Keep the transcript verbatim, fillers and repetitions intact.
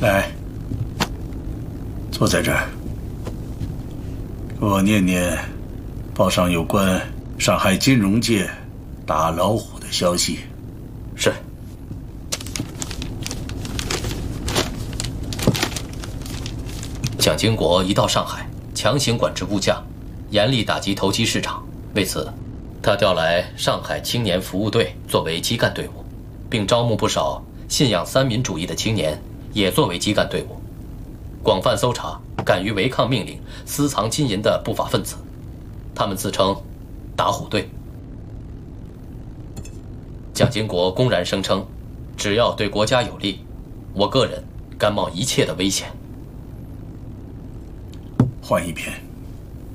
来，坐在这儿，给我念念报上有关上海金融界打老虎的消息。 是。蒋经国一到上海，强行管制物价，严厉打击投机市场。为此，他调来上海青年服务队作为基干队伍，并招募不少信仰三民主义的青年也作为基干队伍，广泛搜查敢于违抗命令、私藏金银的不法分子，他们自称打虎队。蒋经国公然声称，只要对国家有利，我个人甘冒一切的危险。 换一篇。